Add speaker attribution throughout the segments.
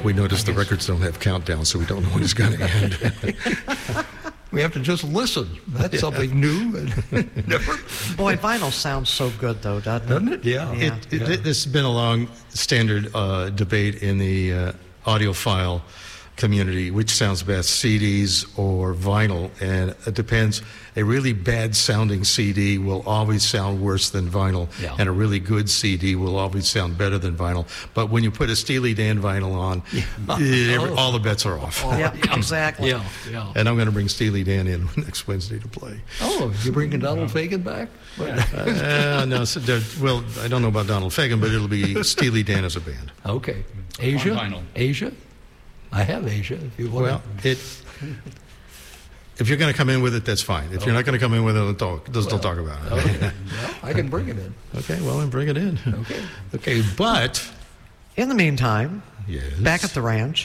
Speaker 1: We noticed the records don't have countdown, so we don't know when it's going to end.
Speaker 2: We have to just listen. That's something new and different.
Speaker 3: Boy, vinyl sounds so good, though, doesn't it?
Speaker 2: Yeah.
Speaker 1: This has been a long standard debate in the audiophile community, which sounds best, CDs or vinyl, and it depends. A really bad sounding CD will always sound worse than vinyl, and a really good CD will always sound better than vinyl. But when you put a Steely Dan vinyl on, all the bets are off.
Speaker 3: Yeah, exactly.
Speaker 2: Yeah.
Speaker 1: And I'm going to bring Steely Dan in next Wednesday to play.
Speaker 2: Oh, you're bringing Donald Fagen back?
Speaker 1: No, well, I don't know about Donald Fagen, but it'll be Steely Dan as a band.
Speaker 2: Okay. Asia?
Speaker 4: On vinyl.
Speaker 2: Asia? I have Asia. If you want.
Speaker 1: Well, if you're going to come in with it, that's fine. If you're not going to come in with it, don't talk about it.
Speaker 2: Okay. Well, I can bring it in.
Speaker 1: Okay, well, then bring it in. Okay, but...
Speaker 3: In the meantime,
Speaker 1: yes.
Speaker 3: Back at the ranch,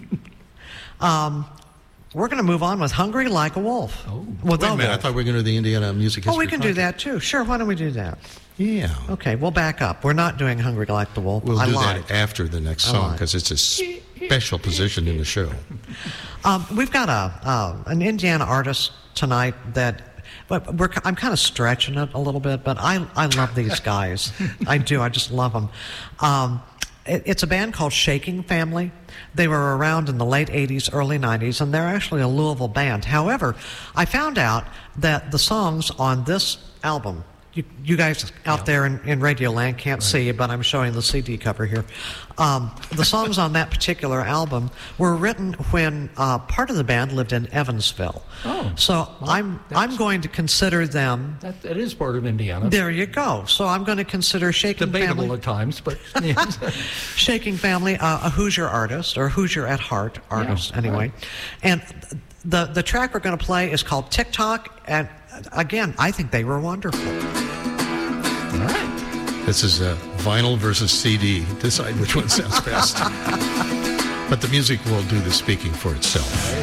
Speaker 3: we're going to move on with Hungry Like a Wolf.
Speaker 2: Oh.
Speaker 1: Wait a minute, I thought we were going to do the Indiana Music History
Speaker 3: we can do that, too. Sure, why don't we do that?
Speaker 1: Yeah.
Speaker 3: Okay, we'll back up. We're not doing Hungry Like the Wolf.
Speaker 1: We'll do that after the next song, because it's a special position in the show.
Speaker 3: We've got an Indiana artist tonight that... I'm kind of stretching it a little bit, but I love these guys. I do. I just love them. It's a band called Shaking Family. They were around in the late 80s, early 90s, and they're actually a Louisville band. However, I found out that the songs on this album, you guys out there in Radio Land can't see, but I'm showing the CD cover here. The songs on that particular album were written when part of the band lived in Evansville.
Speaker 2: Oh,
Speaker 3: so I'm going to consider them.
Speaker 2: That is part of Indiana.
Speaker 3: There you go. So I'm going to consider Shaking
Speaker 2: Debatable
Speaker 3: Family.
Speaker 2: at times, but
Speaker 3: Shaking Family, a Hoosier artist, or Hoosier at heart artist, anyway.
Speaker 2: Right.
Speaker 3: And the track we're going to play is called TikTok, and again, I think they were wonderful.
Speaker 2: All right.
Speaker 1: This is vinyl versus CD. Decide which one sounds best. But the music will do the speaking for itself.